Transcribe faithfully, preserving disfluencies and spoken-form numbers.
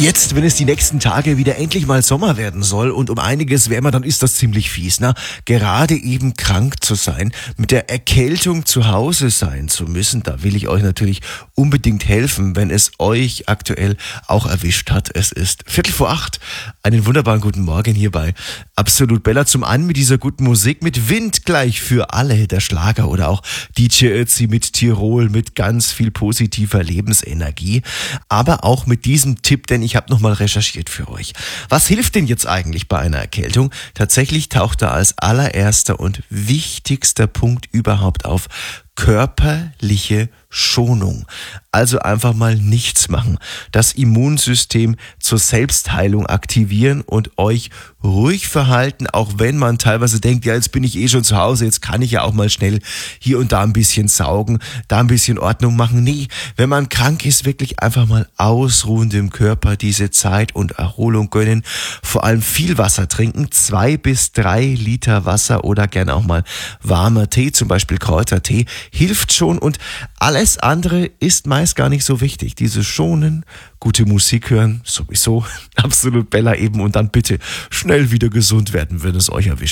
Jetzt, wenn es die nächsten Tage wieder endlich mal Sommer werden soll und um einiges wärmer, dann ist das ziemlich fies, ne? Gerade eben krank zu sein, mit der Erkältung zu Hause sein zu müssen, da will ich euch natürlich unbedingt helfen, wenn es euch aktuell auch erwischt hat. Es ist Viertel vor acht. Einen wunderbaren guten Morgen hier bei Absolut Bella. Zum einen mit dieser guten Musik, mit Wind gleich für alle, der Schlager oder auch D J Ötzi mit Tirol, mit ganz viel positiver Lebensenergie, aber auch mit diesem Tipp, denn ich habe nochmal recherchiert für euch. Was hilft denn jetzt eigentlich bei einer Erkältung? Tatsächlich taucht da als allererster und wichtigster Punkt überhaupt auf körperliche Schonung. Also einfach mal nichts machen. Das Immunsystem zur Selbstheilung aktivieren und euch ruhig verhalten, auch wenn man teilweise denkt, ja, jetzt bin ich eh schon zu Hause, jetzt kann ich ja auch mal schnell hier und da ein bisschen saugen, da ein bisschen Ordnung machen. Nee, wenn man krank ist, wirklich einfach mal ausruhen dem Körper diese Zeit und Erholung gönnen. Vor allem viel Wasser trinken, zwei bis drei Liter Wasser oder gerne auch mal warmer Tee, zum Beispiel Kräutertee, hilft schon und alles andere ist meist gar nicht so wichtig. Dieses Schonen, gute Musik hören, sowieso, Absolut Bella eben und dann bitte schnell wieder gesund werden, wenn es euch erwischt.